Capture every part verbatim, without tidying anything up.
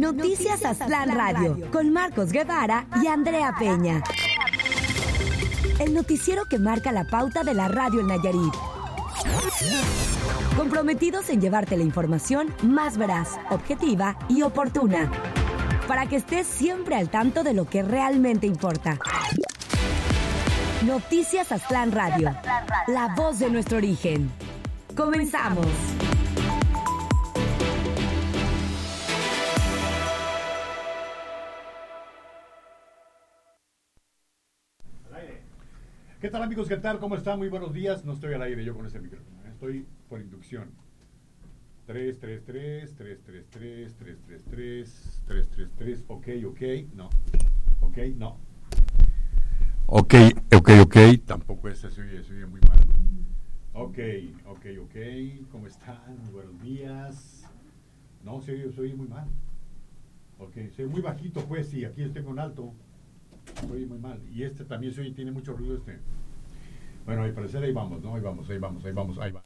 Noticias Aztlán Radio, con Marcos Guevara y Andrea Peña. El noticiero que marca la pauta de la radio en Nayarit. Comprometidos en llevarte la información más veraz, objetiva y oportuna, para que estés siempre al tanto de lo que realmente importa. Noticias Aztlán Radio, la voz de nuestro origen. Comenzamos. ¿Qué tal, amigos? ¿Qué tal? ¿Cómo están? Muy buenos días. No estoy al aire yo con ese micrófono. Estoy por inducción. tres tres tres, tres tres tres, tres tres tres, tres tres tres. Ok, ok. No. Ok, no. Ok, ok, ok. Tampoco ese se oye, se oye muy mal. Ok, ok, ok. ¿Cómo están? Muy buenos días. No, se oye, se oye muy mal. Ok, se oye muy bajito, pues, y aquí estoy con alto. Se oye muy mal. Y este también se oye, tiene mucho ruido este. Bueno, al parecer ahí vamos, ¿no? Ahí vamos, ahí vamos, ahí vamos, ahí va.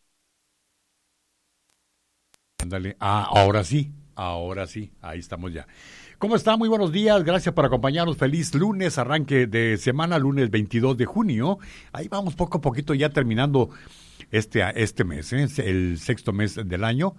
Ándale. Ah, ahora sí, ahora sí, ahí estamos ya. ¿Cómo está? Muy buenos días, gracias por acompañarnos. Feliz lunes, arranque de semana, lunes veintidós de junio. Ahí vamos poco a poquito ya terminando este, este mes, ¿eh? El sexto mes del año.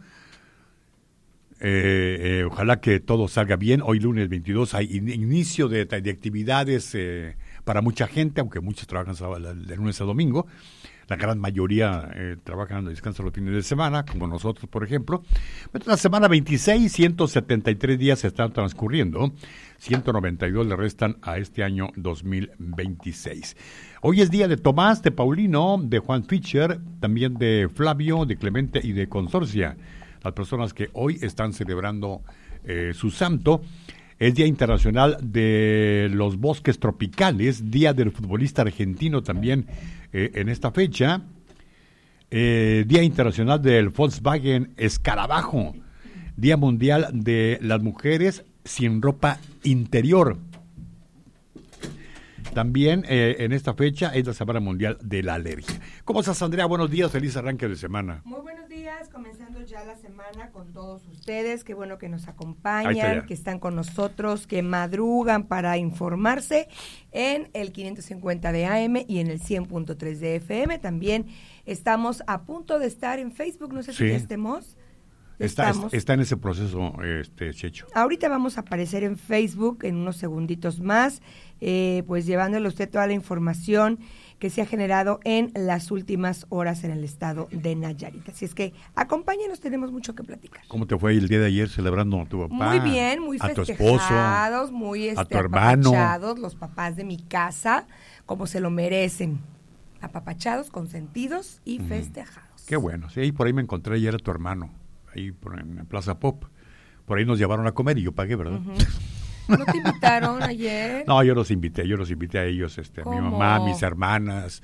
Eh, eh, ojalá que todo salga bien. Hoy lunes veintidós hay in, inicio de, de actividades eh, para mucha gente, aunque muchos trabajan sábado, de lunes a domingo. La gran mayoría eh, trabajan, descansan los fines de semana, como nosotros, por ejemplo. Pero la semana veintiséis, ciento setenta y tres días se están transcurriendo. ciento noventa y dos le restan a este año dos mil veintiséis. Hoy es día de Tomás, de Paulino, de Juan Fischer, también de Flavio, de Clemente y de Consorcia. Las personas que hoy están celebrando eh, su santo. Es Día Internacional de los Bosques Tropicales, Día del Futbolista Argentino también eh, en esta fecha. Eh, Día Internacional del Volkswagen Escarabajo, Día Mundial de las Mujeres sin Ropa Interior. También eh, en esta fecha es la Semana Mundial de la Alergia. ¿Cómo estás, Andrea? Buenos días, feliz arranque de semana. Muy buenos días, comenzando ya la semana con todos ustedes. Qué bueno que nos acompañan, que están con nosotros, que madrugan para informarse en el quinientos cincuenta de A M y en el cien punto tres de F M. También estamos a punto de estar en Facebook, no sé si sí. ya estemos. Está, está en ese proceso, este Checho. Ahorita vamos a aparecer en Facebook en unos segunditos más, eh, pues llevándole a usted toda la información que se ha generado en las últimas horas en el estado de Nayarit. Así es que acompáñenos, tenemos mucho que platicar. ¿Cómo te fue el día de ayer celebrando a tu papá? Muy bien, muy a festejados, tu esposo, muy este, a tu hermano, apapachados, los papás de mi casa, como se lo merecen, apapachados, consentidos y mm, festejados. Qué bueno, sí, por ahí me encontré ayer a tu hermano. Ahí por, en Plaza Pop. Por ahí nos llevaron a comer y yo pagué, ¿verdad? Uh-huh. ¿No te invitaron ayer? No, yo los invité, yo los invité a ellos, este, a mi mamá, a mis hermanas,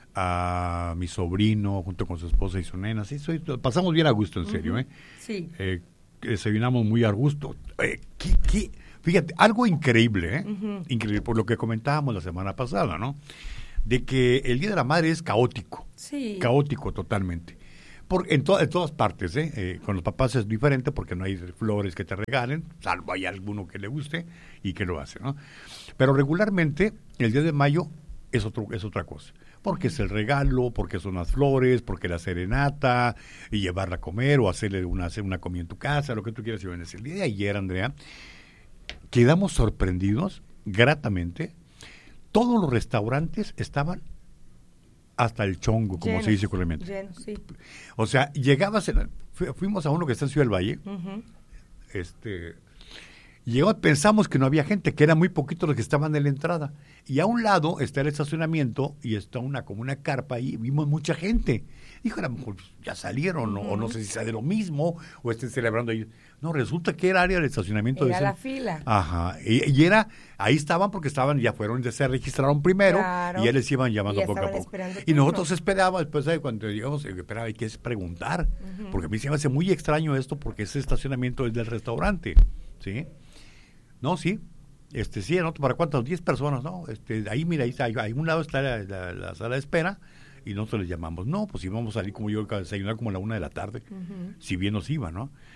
a mi sobrino, junto con su esposa y su nena. Sí, soy, pasamos bien a gusto, en serio, uh-huh. ¿eh? Sí. Eh, desayunamos muy a gusto. Eh, ¿qué, qué? Fíjate, algo increíble, ¿eh? Uh-huh. Increíble, por lo que comentábamos la semana pasada, ¿no? De que el Día de la Madre es caótico. Sí. Caótico totalmente. Por, en, to, en todas partes, ¿eh? Eh, con los papás es diferente porque no hay flores que te regalen, salvo hay alguno que le guste y que lo hace, ¿no? Pero regularmente el día de mayo es otro es otra cosa, porque es el regalo, porque son las flores, porque la serenata y llevarla a comer o hacerle una hacer una comida en tu casa, lo que tú quieras. Y bueno, el día de ayer, Andrea, quedamos sorprendidos gratamente. Todos los restaurantes estaban hasta el chongo, como llenos, se dice coloquialmente. Llenos, sí. O sea, llegabas, en, fu- fuimos a uno que está en Ciudad del Valle, uh-huh. este, llegó, pensamos que no había gente, que eran muy poquitos los que estaban en la entrada, y a un lado está el estacionamiento, y está una como una carpa ahí, vimos mucha gente. Dijo, a lo mejor ya salieron, uh-huh. o no sé si sea de lo mismo, o estén celebrando ahí. No, resulta que era área del estacionamiento. Era de la ese, fila. Ajá, y, y era, ahí estaban porque estaban, ya fueron, ya se registraron primero, claro. y ya les iban llamando y poco a poco. Y turno. nosotros esperábamos, después de cuando llegamos, esperaba, hay que preguntar, uh-huh. porque a mí se me hace muy extraño esto, porque ese estacionamiento es del restaurante, ¿sí? No, sí, este sí, ¿no? ¿Para cuántas? diez personas, ¿no? Este, ahí, mira, ahí está, ahí, ahí un lado está la, la, la sala de espera, y nosotros les llamamos, no, pues íbamos a salir como yo a desayunar como a la una de la tarde, uh-huh. si bien nos iba, ¿no?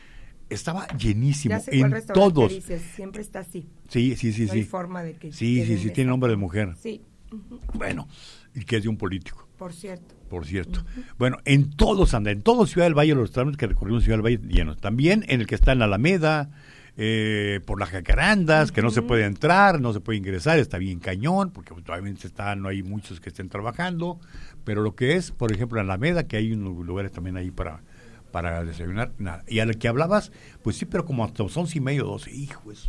Estaba llenísimo, Ya sé cuál en restaurante todos. dices, siempre está así. Sí, sí, sí, No sí. hay forma de que Sí, sí, queden sí, de tiene esa nombre de forma. mujer. Sí, ujú, Bueno, y que es de un político, por cierto. por cierto. Bueno, en todos anda, en todo Ciudad del Valle, los restaurantes que recorrimos Ciudad del Valle llenos. También en el que está en la Alameda, eh, por las Jacarandas, que no se puede entrar, no se puede ingresar, está bien cañón, porque todavía está, no hay muchos que estén trabajando, pero lo que es, por ejemplo, en la Alameda, que hay unos lugares también ahí para, para desayunar, nada. Y a la que hablabas, pues sí, pero como hasta las once y media, doce, hijo eso.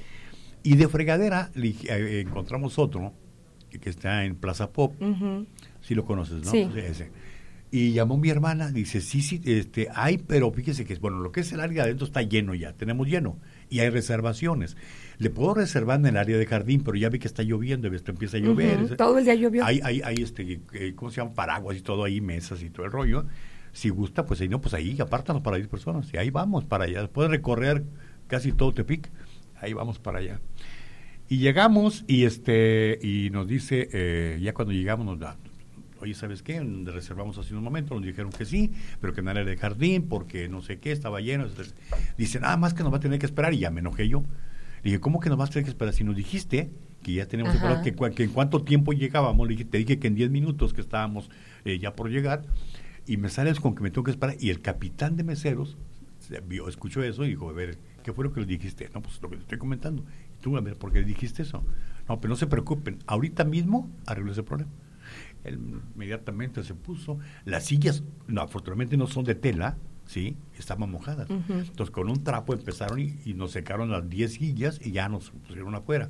Y de fregadera le, eh, encontramos otro, que está en Plaza Pop, Ujú. sí lo conoces, ¿no? Sí. Ese. Y llamó mi hermana, dice, sí, sí, este, hay, pero fíjese que, bueno, lo que es el área de adentro está lleno ya, tenemos lleno, y hay reservaciones. Le puedo reservar en el área de jardín, pero ya vi que está lloviendo, esto empieza a llover. Ujú, todo el día llovió. Hay, hay, hay este, eh, ¿cómo se llama? Paraguas y todo ahí, mesas y todo el rollo. Si gusta, pues ahí no, pues ahí, apártanos para diez personas, y ahí vamos para allá. Después de recorrer casi todo Tepic, ahí vamos para allá. Y llegamos, y este, y nos dice, eh, ya cuando llegamos nos da, oye, ¿sabes qué? Reservamos hace un momento, nos dijeron que sí, pero que en el área de jardín, porque no sé qué, estaba lleno. Entonces, dice, nada más que nos va a tener que esperar, y ya me enojé yo. Le dije, ¿cómo que nos vas a tener que esperar? Si nos dijiste que ya tenemos Ajá. que, que, que en cuánto tiempo llegábamos, le dije, te dije que en diez minutos que estábamos eh, ya por llegar, y me sales con que me tengo que esperar, y el capitán de meseros se vio, escuchó eso y dijo, a ver, ¿qué fue lo que le dijiste? No, pues lo que te estoy comentando. Y tú, a ver, ¿por qué le dijiste eso? No, pero no se preocupen, ahorita mismo arreglo ese problema. Él inmediatamente se puso, las sillas, no, afortunadamente no son de tela, sí, estaban mojadas. Ujú. Entonces con un trapo empezaron y, y nos secaron las diez sillas y ya nos pusieron afuera.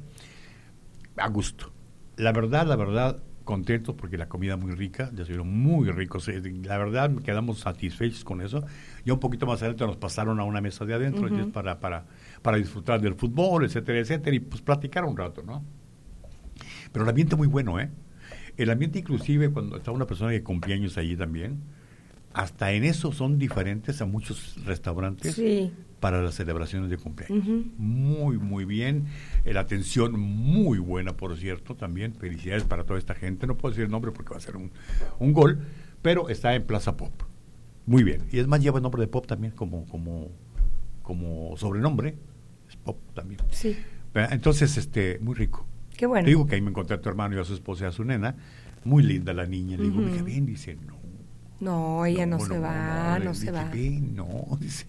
A gusto. La verdad, la verdad, contentos porque la comida muy rica, desayuno muy rico. Sí, la verdad, quedamos satisfechos con eso. Ya un poquito más adelante nos pasaron a una mesa de adentro, Ujú. uh-huh. para, para, para disfrutar del fútbol, etcétera, etcétera, y pues platicar un rato, ¿no? Pero el ambiente muy bueno, ¿eh? El ambiente inclusive cuando está una persona que cumple años allí también, hasta en eso son diferentes a muchos restaurantes Sí. para las celebraciones de cumpleaños. Ujú. Muy, muy bien. Eh, la atención muy buena, por cierto, también. Felicidades para toda esta gente. No puedo decir el nombre porque va a ser un, un gol, pero está en Plaza Pop. Muy bien. Y es más, lleva el nombre de Pop también como, como, como sobrenombre. Es Pop también. Sí. Entonces, este, muy rico. Qué bueno. Te digo que ahí me encontré a tu hermano y a su esposa y a su nena. Muy linda la niña. Le digo, Ujú. mija, bien. Dice, no. No, ella no, se va, no, le se dije, va. Ven, no, dice.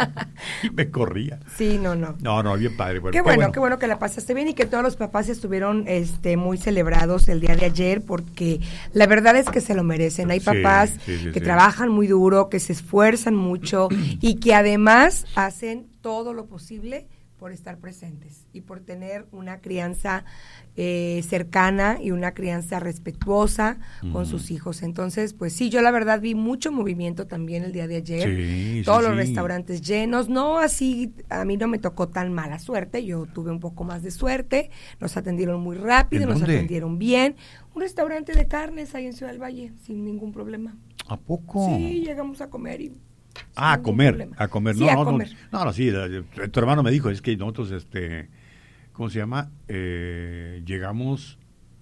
Y me corría. Sí, no, no. No, no, bien padre. Bueno, Qué bueno, qué bueno que la pasaste bien y que todos los papás estuvieron este, muy celebrados el día de ayer, porque la verdad es que se lo merecen. Hay Sí, papás sí, sí, que sí. trabajan muy duro, que se esfuerzan mucho y que además hacen todo lo posible por estar presentes y por tener una crianza eh, cercana y una crianza respetuosa con Mm. sus hijos. Entonces, pues sí, yo la verdad vi mucho movimiento también el día de ayer. Sí, Todos sí, los sí. restaurantes llenos, no así, a mí no me tocó tan mala suerte, yo tuve un poco más de suerte, nos atendieron muy rápido, ¿En nos dónde? atendieron bien. Un restaurante de carnes ahí en Ciudad del Valle, sin ningún problema. ¿A poco? Sí, llegamos a comer y... Ah, a ningún comer, problema. a comer. Sí, no, a no, comer. no, no, no, sí, la- tu hermano me dijo, es que nosotros, este, ¿cómo se llama? Eh, llegamos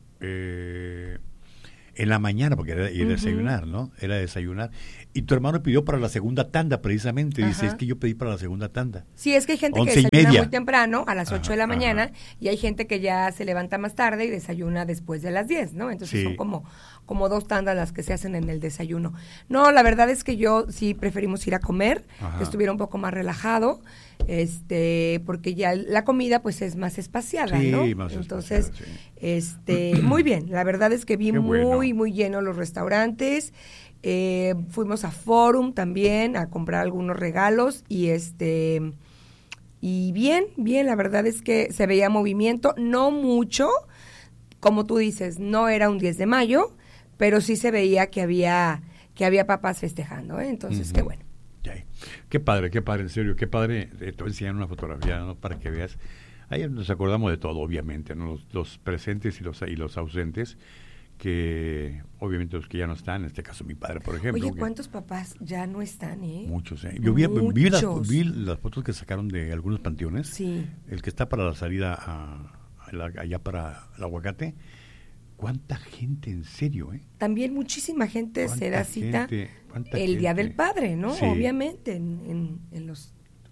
eh, en la mañana, porque era ir a Ujú. desayunar, ¿no? Era desayunar. Y tu hermano pidió para la segunda tanda, precisamente. Dice, Ajá. es que yo pedí para la segunda tanda. Sí, es que hay gente que Once y desayuna media. muy temprano, a las ocho de la Ajá, mañana, ajá. y hay gente que ya se levanta más tarde y desayuna después de las diez, ¿no? Entonces Sí. son como, como dos tandas las que se hacen en el desayuno. No, la verdad es que yo sí preferimos ir a comer, Ajá. que estuviera un poco más relajado, este, porque ya la comida pues es más espaciada, Sí, ¿no? más Entonces, espaciada, sí. este, muy bien, la verdad es que vi Qué muy, bueno. muy llenos los restaurantes. Eh, fuimos a Forum también a comprar algunos regalos y este y bien, bien, la verdad es que se veía movimiento, no mucho, como tú dices, no era un diez de mayo, pero sí se veía que había que había papás festejando, ¿eh? Entonces, Ujú. qué bueno. Ya, qué padre, qué padre, en serio, qué padre. Eh, te voy a enseñar una fotografía, ¿no? Para que veas. Ahí nos acordamos de todo, obviamente, ¿no? Los, los presentes y los, y los ausentes, que obviamente los que ya no están, en este caso mi padre, por ejemplo. Oye, que- ¿cuántos papás ya no están, eh? Muchos, ¿eh? Yo vi, vi, las, Muchos. vi las fotos que sacaron de algunos panteones. Sí. El que está para la salida a, a la- allá para el Aguacate. ¿Cuánta gente, en serio, eh? También muchísima gente se ¿Cuánta da cita gente? ¿Cuánta el Día gente? del Padre, ¿no? Sí. Obviamente, en, en, en los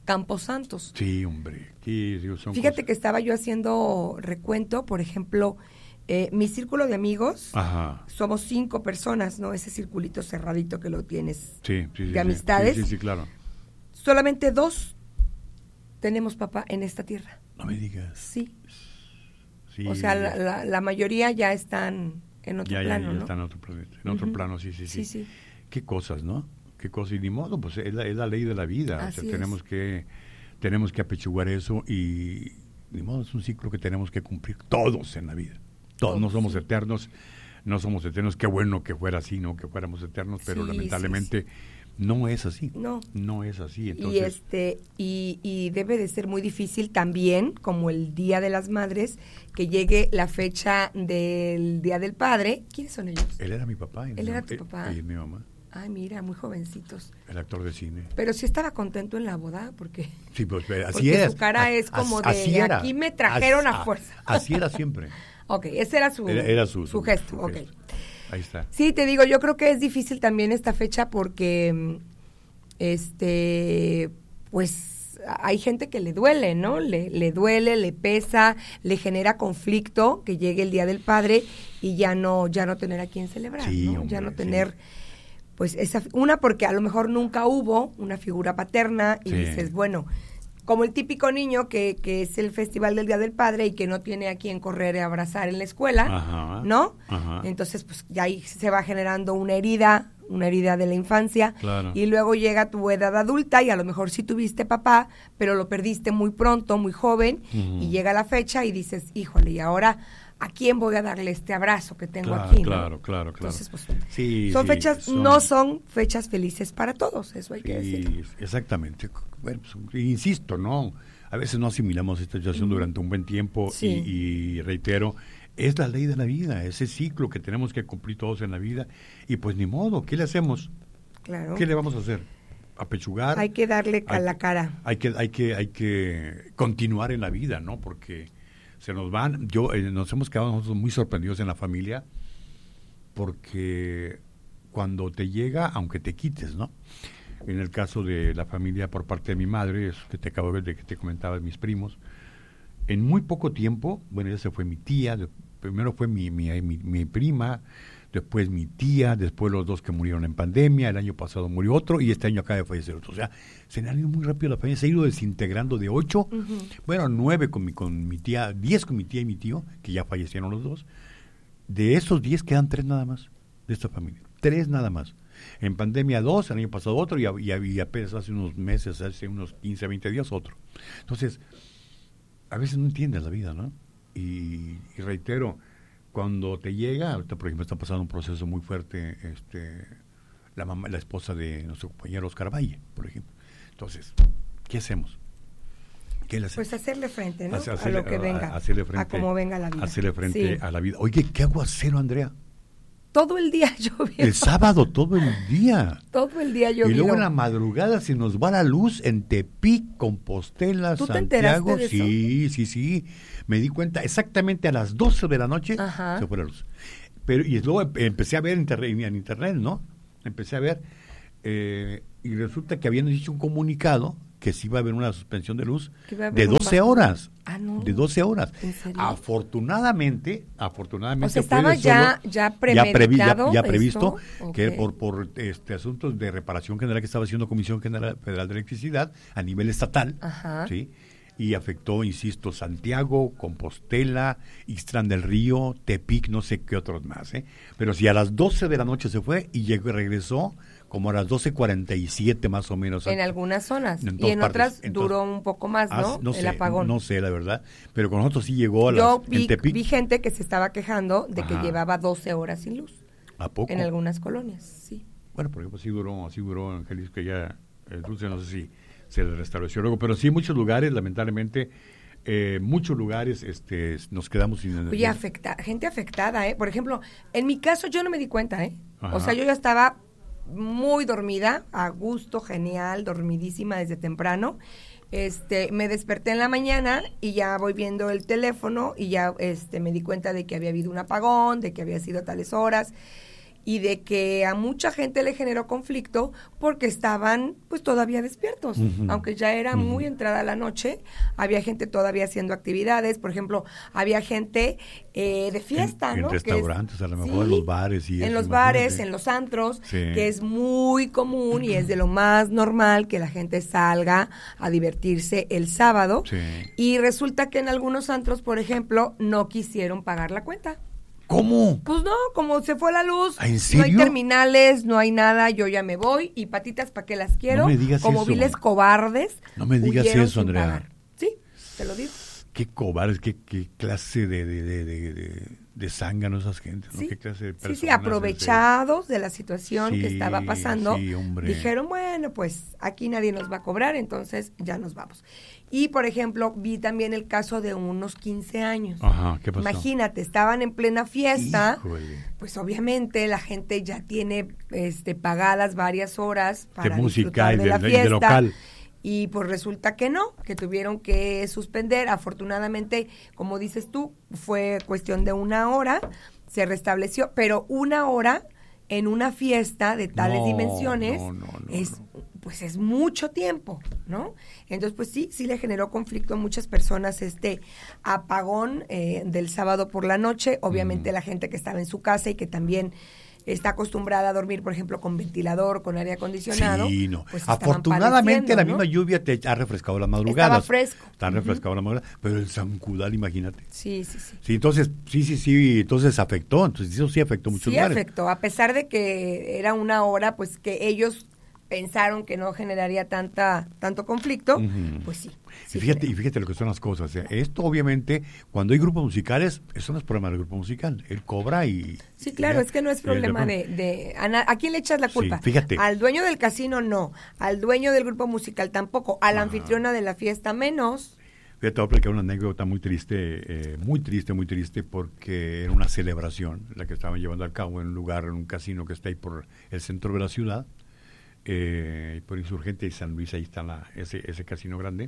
Camposantos. Sí, hombre. Sí, sí, son Fíjate cosas. que estaba yo haciendo recuento, por ejemplo, eh, mi círculo de amigos, Ajá. somos cinco personas, ¿no? Ese circulito cerradito que lo tienes Sí, sí, sí, de sí. amistades. Sí, sí, sí, claro. Solamente dos tenemos papá en esta tierra. No me digas. Sí. Sí. O sea, la, la, la mayoría ya están en otro ya, plano, ya, ya ¿no? están en otro planeta, en otro Ujú. plano, sí, sí, sí. Sí, sí. Qué cosas, ¿no? Qué cosas. Y ni modo, pues es la, es la ley de la vida. Así o sea, es. tenemos que, tenemos que apechugar eso y ni modo, es un ciclo que tenemos que cumplir todos en la vida. Todos, Todos, no somos sí. eternos, no somos eternos. Qué bueno que fuera así, ¿no? Que fuéramos eternos, pero Sí, lamentablemente sí, no es así. No. No es así. Entonces, Y este y, y debe de ser muy difícil también, como el Día de las Madres, que llegue la fecha del Día del Padre. ¿Quiénes son ellos? él era mi papá. Y Él mi era mam- tu eh, papá. Y mi mamá, Ay, mira, muy jovencitos. el actor de cine. Pero sí estaba contento en la boda, porque, Sí, pues eh, así porque era. su cara A- es como as- de, así era. aquí me trajeron As- a fuerza. Así era siempre. Ok, ese era su, Era, era su, su gesto, su ok. gesto. Ahí está. Sí, te digo, yo creo que es difícil también esta fecha porque, mm, este, pues hay gente que le duele, ¿no? Le, le duele, le pesa, le genera conflicto que llegue el Día del Padre y ya no, ya no tener a quien celebrar, Sí, ¿no? hombre, ya no sí. tener, pues esa, una porque a lo mejor nunca hubo una figura paterna y Sí. dices, bueno, como el típico niño que, que es el festival del Día del Padre y que no tiene a quien correr y abrazar en la escuela, Ajá, ¿no? ajá. Entonces, pues ya ahí se va generando una herida, una herida de la infancia, Claro. y luego llega tu edad adulta y a lo mejor sí tuviste papá, pero lo perdiste muy pronto, muy joven, Ujú. y llega la fecha y dices, híjole, y ahora, ¿a quién voy a darle este abrazo que tengo Claro, aquí? ¿no? claro, claro, claro. Entonces, pues, Sí, son sí, fechas, son- no son fechas felices para todos, eso hay que Sí, decirlo. exactamente. Bueno, pues, insisto, ¿no? A veces no asimilamos esta situación durante un buen tiempo Sí. y, y reitero, es la ley de la vida, ese ciclo que tenemos que cumplir todos en la vida y pues ni modo, ¿qué le hacemos? Claro. ¿Qué le vamos a hacer? ¿Apechugar? Hay que darle a Hay- la cara. Hay que, hay que, hay que continuar en la vida, ¿no? Porque se nos van, yo eh, nos hemos quedado nosotros muy sorprendidos en la familia porque cuando te llega, aunque te quites, ¿no? En el caso de la familia por parte de mi madre, es que te acabo de ver, de que te comentaba de mis primos, en muy poco tiempo, bueno, ya se fue mi tía, de- primero fue mi, mi, mi, mi prima, después mi tía, después los dos que murieron en pandemia, el año pasado murió otro y este año acaba de fallecer otro. O sea, se me ha ido muy rápido la familia, se ha ido desintegrando de ocho, Ujú. bueno, nueve con mi, con mi tía, diez con mi tía y mi tío, que ya fallecieron los dos. De esos diez quedan tres nada más de esta familia, tres nada más. En pandemia dos, el año pasado otro y, a- y, a- y apenas hace unos meses, hace unos quince, veinte días otro. Entonces, a veces no entiendes la vida, ¿no? Y, y reitero, cuando te llega, ahorita por ejemplo está pasando un proceso muy fuerte, este, la mamá, la esposa de nuestro compañero Oscar Valle, por ejemplo. Entonces, ¿qué hacemos? ¿Qué le hacemos? Pues hacerle frente, ¿no? Hace- a hacerle- lo que venga, a- hacerle a frente, cómo venga la vida. Hacerle frente Sí. a la vida. Oye, ¿qué aguacero, Andrea? Todo el día lloviendo. El sábado, todo el día. Todo el día Y lloviendo. luego en la madrugada se nos va la luz en Tepic, Compostela, ¿Tú te Santiago. enteraste de Sí, sí, sí. Me di cuenta exactamente a las doce de la noche Ajá. se fue la luz. Pero, y luego em- empecé a ver internet, en internet, ¿no? Empecé a ver eh, y resulta que habían dicho un comunicado que sí iba a haber una suspensión de luz Que iba a haber de un doce bajón. horas. Ah, no. De doce horas. ¿En serio? Afortunadamente, afortunadamente O sea, fue estaba de ya- solo- ya previ- ya, premeditado ya previsto esto. que Ok. por por este asuntos de reparación general que estaba haciendo Comisión General Federal de Electricidad a nivel estatal, Ajá. ¿sí? Y afectó, insisto, Santiago, Compostela, Ixtlán del Río, Tepic, no sé qué otros más, ¿eh? Pero sí, a las doce de la noche se fue y llegó, regresó como a las doce cuarenta y siete más o menos. En algunas zonas. En y todas en partes. otras Entonces, duró un poco más, ¿no? Ah, no el sé, apagón. no sé, la verdad. Pero con nosotros sí llegó a las, Yo en vi, Tepic. vi gente que se estaba quejando de que Ajá. llevaba doce horas sin luz. ¿A poco? En algunas colonias, sí. Bueno, por ejemplo, así duró, así duró en Jalisco ya el dulce, no sé si se le restableció luego, pero sí muchos lugares, lamentablemente, eh, muchos lugares este, nos quedamos sin Oye, energía. afecta, gente afectada, ¿eh? Por ejemplo, en mi caso yo no me di cuenta, ¿eh? Ajá. O sea, yo ya estaba muy dormida, a gusto, genial, dormidísima desde temprano. Este, me desperté en la mañana y ya voy viendo el teléfono y ya este me di cuenta de que había habido un apagón, de que había sido a tales horas. y de que a mucha gente le generó conflicto porque estaban pues todavía despiertos, uh-huh. aunque ya era uh-huh. muy entrada la noche, había gente todavía haciendo actividades, por ejemplo, había gente eh, de fiesta, en, ¿no? En restaurantes, que es, a lo mejor sí, en los bares y en eso, los imagínate. bares, en los antros, sí. que es muy común y es de lo más normal que la gente salga a divertirse el sábado, sí. y resulta que en algunos antros, por ejemplo, no quisieron pagar la cuenta. ¿Cómo? Pues no, como se fue la luz, ¿En serio? no hay terminales, no hay nada, yo ya me voy, y patitas, ¿para qué las quiero? No me digas como eso. viles cobardes. No me digas eso, Andrea. Pagar. Sí, te lo digo. Qué cobardes, qué, qué clase de, de, de, de, de, de zángano esas gentes, ¿no? Sí. Qué clase de personas. Sí, sí, aprovechados de la situación sí, que estaba pasando, sí, hombre. dijeron, bueno, pues aquí nadie nos va a cobrar, entonces ya nos vamos. Y, por ejemplo, vi también el caso de unos quince años. Ajá, ¿qué pasó? Imagínate, estaban en plena fiesta, Híjole. Pues obviamente la gente ya tiene este, pagadas varias horas para de música disfrutar y de, de, la de, fiesta. de local. Y pues resulta que no, que tuvieron que suspender. Afortunadamente, como dices tú, fue cuestión de una hora, se restableció, pero una hora en una fiesta de tales no, dimensiones no, no, no, es no. pues es mucho tiempo, ¿no? Entonces, pues sí, sí le generó conflicto a muchas personas este apagón eh, del sábado por la noche. Obviamente mm. la gente que estaba en su casa y que también está acostumbrada a dormir, por ejemplo, con ventilador, con aire acondicionado. Sí, no. Pues afortunadamente la ¿no? misma lluvia te ha refrescado las madrugadas. Estaba fresco. Está refrescado uh-huh. la madrugada, pero el zancudal, imagínate. Sí, sí, sí. Sí, entonces, sí, sí, sí, entonces afectó, entonces eso sí afectó muchos Sí lugares. afectó, a pesar de que era una hora, pues que ellos pensaron que no generaría tanta tanto conflicto, uh-huh. pues sí. sí y, fíjate, y fíjate lo que son las cosas. ¿eh? Esto, obviamente, cuando hay grupos musicales, eso no es problema del grupo musical. Él cobra y... Sí, claro, y, es que no es problema de... de a, na, ¿A quién le echas la culpa? Sí, fíjate. Al dueño del casino no, al dueño del grupo musical tampoco, a la ah. anfitriona de la fiesta menos. Fíjate, voy a platicar una anécdota muy triste, eh, muy triste, muy triste, porque era una celebración la que estaban llevando a cabo en un lugar, en un casino que está ahí por el centro de la ciudad. Eh, por Insurgente y San Luis, ahí está la, ese, ese casino grande,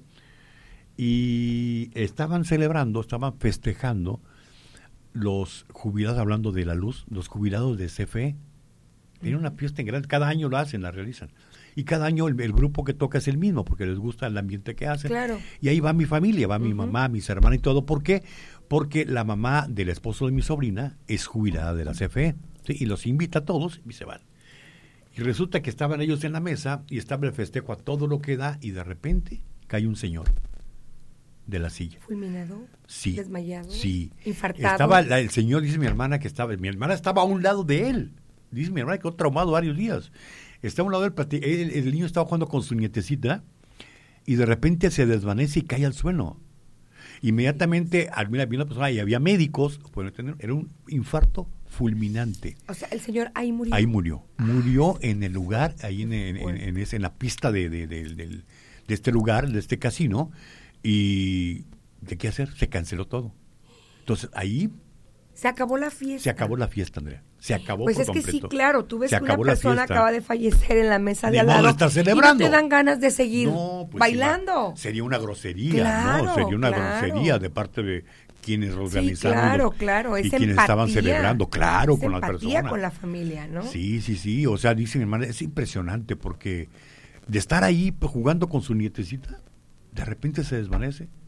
y estaban celebrando, estaban festejando los jubilados, hablando de la luz, los jubilados de C F E. Tienen una fiesta en grande, cada año lo hacen, la realizan, y cada año el, el grupo que toca es el mismo, porque les gusta el ambiente que hacen, claro. y ahí va mi familia, va uh-huh. mi mamá, mis hermanas y todo. ¿Por qué? Porque la mamá del esposo de mi sobrina es jubilada de la C F E, ¿sí? Y los invita a todos y se van. Y resulta que estaban ellos en la mesa y estaba el festejo a todo lo que da, y de repente cae un señor de la silla. ¿Fulminado? Sí. ¿Desmayado? Sí. ¿Infartado? Estaba la, el señor, dice mi hermana, que estaba, mi hermana estaba a un lado de él. Dice mi hermana que quedó traumado varios días. Estaba a un lado del el, el niño estaba jugando con su nietecita y de repente se desvanece y cae al suelo. Inmediatamente, al mirar, vino una persona y había médicos, pueden entender, era un infarto fulminante. O sea, el señor ahí murió. Ahí murió. Murió en el lugar, ahí en, en, en, en, ese, en la pista de, de, de, de, de este lugar, de este casino. Y ¿de qué hacer? Se canceló todo. Entonces, ahí... Se acabó la fiesta. Se acabó la fiesta, Andrea. Se acabó pues por es que completo. Sí, claro. Tú ves se que una persona acaba de fallecer en la mesa de, de al lado. Estar celebrando. Y no te dan ganas de seguir no, pues bailando. Sí, sería una grosería, claro, ¿no? Sería una claro. grosería de parte de quienes organizaron. Sí, claro, claro. Es y quienes empatía, estaban celebrando, claro, es con las personas. Con la familia, ¿no? Sí, sí, sí. O sea, dice mi hermana, es impresionante porque de estar ahí pues, jugando con su nietecita, de repente se desvanece.